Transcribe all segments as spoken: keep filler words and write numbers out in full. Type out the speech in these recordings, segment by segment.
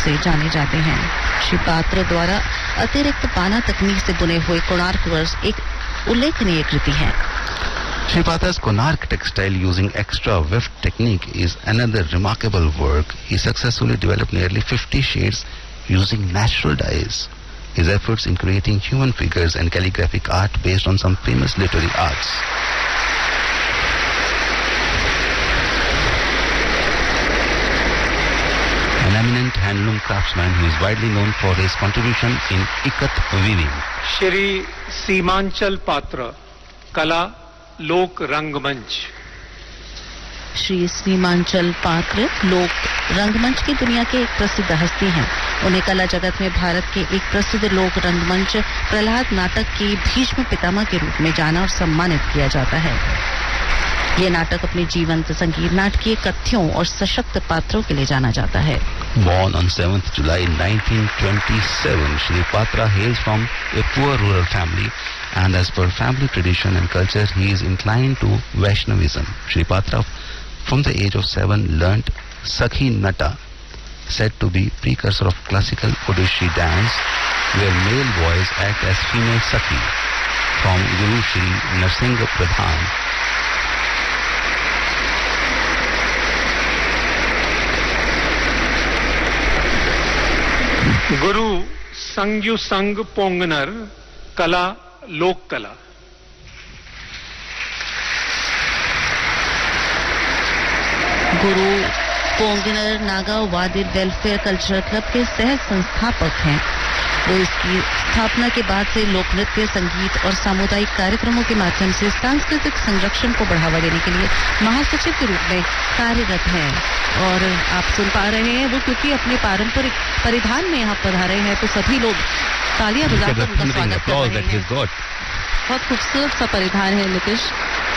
से जाने जाते हैं। श्री पात्र द्वारा अतिरिक्त पाना तकनीक से बुने हुए कोणार्क वर्ष एक उल्लेखनीय कृति है। Shri Patra's Konark textile using extra weft technique is another remarkable work. He successfully developed nearly fifty shades using natural dyes. His efforts in creating human figures and calligraphic art based on some famous literary arts. An eminent handloom craftsman who is widely known for his contribution in ikat weaving. Shri Seemanchal Patra, Kala लोक रंगमंच। श्री सीमांचल पात्र लोक रंगमंच की दुनिया के एक प्रसिद्ध हस्ती हैं। उन्हें कला जगत में भारत के एक प्रसिद्ध लोक रंगमंच प्रहलाद नाटक की भीष्म पितामह के रूप में जाना और सम्मानित किया जाता है। ये नाटक अपने जीवंत संगीत नाटकीय कथ्यों और सशक्त पात्रों के लिए जाना जाता है। Born on seventh July nineteen twenty-seven, Shri Patra hails from a poor rural family, and as per family tradition and culture, he is inclined to Vaishnavism. Shri Patra, from the age of seven, learnt Sakhi Nata, said to be precursor of classical Odissi dance, where male boys act as female Sakhi, from Guru Shri Narsingh Pradhan. गुरु संग्यु संग पोंगनर कला लोक कला। गुरु पोंगनर Naga वादिर welfare cultural club के सह संस्थापक हैं। वो इसकी स्थापना के बाद से लोक नृत्य, संगीत और सामुदायिक कार्यक्रमों के माध्यम से सांस्कृतिक संरक्षण को बढ़ावा देने के लिए महासचिव के रूप में कार्यरत हैं। और आप सुन पा रहे हैं वो क्योंकि अपने पारंपरिक परिधान में यहाँ पधारे हैं, तो सभी लोग तालियां बजाकर उनका स्वागत कर रहे हैं। बहुत खूबसूरत सा परिधान है नीतीश,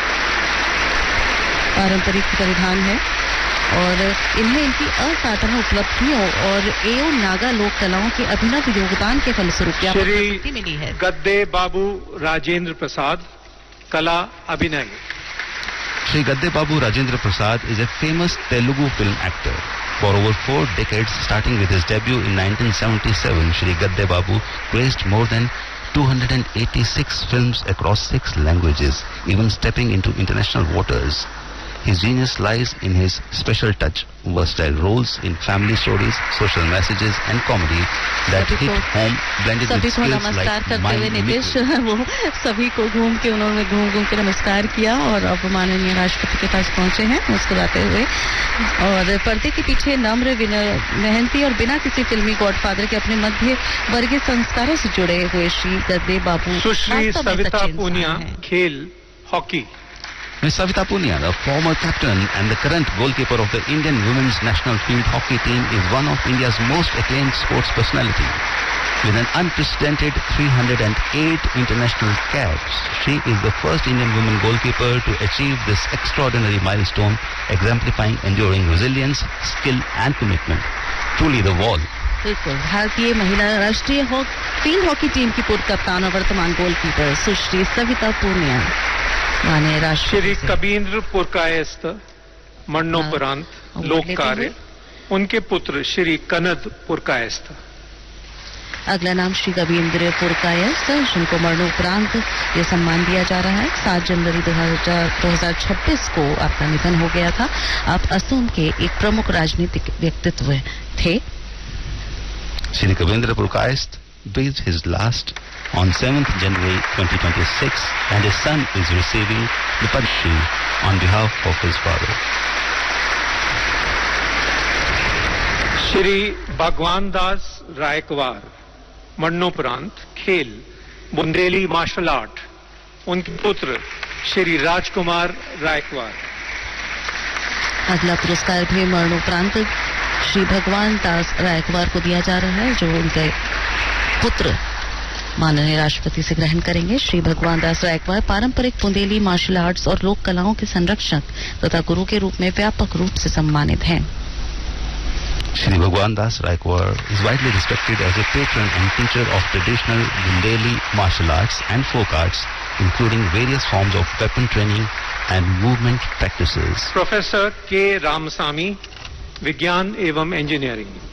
पारंपरिक परिधान है और इन्हें इनकी असाधारण उपलब्धियों और एवं नागा लोक कलाओं के अभिनव योगदान के फलस्वरूप प्रसिद्धि मिली है। गद्दे बाबू राजेंद्र प्रसाद, कला अभिनय। Shri Gadde Babu Rajendra Prasad is a famous Telugu film actor. For over four decades, starting with his debut in nineteen seventy-seven, Shri Gadde Babu graced more than two hundred eighty-six films across six languages, even stepping into international waters. His genius lies in his special touch, versatile roles in family stories, social messages and comedy that hit home, blended with skills like mind mimicry. वो सभी को घूम के उन्होंने घूम घूम के नमस्कार किया और अब माननीय राष्ट्रपति के पास पहुंचे हैं मुस्कुराते हुए। और पर्दे के पीछे नम्र, मेहनती और बिना किसी फिल्मी गॉडफादर के अपने मध्य वर्गीय संस्कारों से जुड़े हुए श्री गद्दे बाबू सुश्री सविता पूनिया, खेल hockey. Miss Savita Punia, the former captain and the current goalkeeper of the Indian women's national field hockey team, is one of India's most acclaimed sports personalities. With an unprecedented three hundred eight international caps, she is the first Indian woman goalkeeper to achieve this extraordinary milestone, exemplifying enduring resilience, skill and commitment. Truly the wall. बिल्कुल, भारतीय महिला राष्ट्रीय field hockey team की पूर्व कप्तान और वर्तमान goalkeeper सुश्री सविता पूनिया माने राष्ट्र श्री कबींद्र पुरकायस्थ मरणोपरांत लोक कार्य, उनके पुत्र श्री कनद पुरकायस्थ। अगला नाम श्री कबींद्र पुरकायस्थ, जिनको मरणोपरांत ये सम्मान दिया जा रहा है। सात जनवरी दो हजार छब्बीस को आपका निधन हो गया था। आप असम के एक प्रमुख राजनीतिक व्यक्तित्व थे। Shri Kabindra Purkayastha breathed his last on seventh January twenty twenty-six, and his son is receiving the Padma Shri on behalf of his father. Shri भगवान दास रायकवार, मरणोपरांत खेल बुंदेली मार्शल आर्ट, उनके पुत्र श्री राजकुमार रायकवार। अगला पुरस्कार भी मरणोपरांत श्री भगवान दास रायकवार को दिया जा रहा है, जो उनके पुत्र माननीय राष्ट्रपति से ग्रहण करेंगे। श्री भगवान दास रायकवार पारंपरिक बुंदेली मार्शल आर्ट्स और लोक कलाओं के संरक्षक तथा गुरु के रूप में व्यापक रूप से सम्मानित हैं। Shri Bhagwan Das Raikwar is widely respected as a patron and teacher of traditional Bundeli martial arts and folk arts, including various forms of weapon training and movement practices. Professor K. Ramasamy, विज्ञान एवं engineering.